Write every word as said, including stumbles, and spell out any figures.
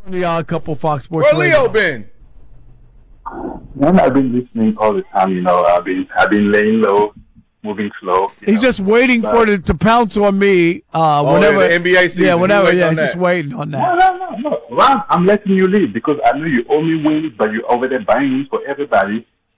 The odd couple Fox Sports. Where Leo Radio. been? Man, I've been listening all the time. You know, I've been I've been laying low, moving slow. He's know. just waiting but, for it to pounce on me. Uh, Oh, whenever yeah, the N B A season. Yeah, You whenever. waiting Yeah, on he's just that. waiting on No, that. no, no, no. Well, I'm letting you leave because I know you owe me wins, but you're over there buying wins for everybody.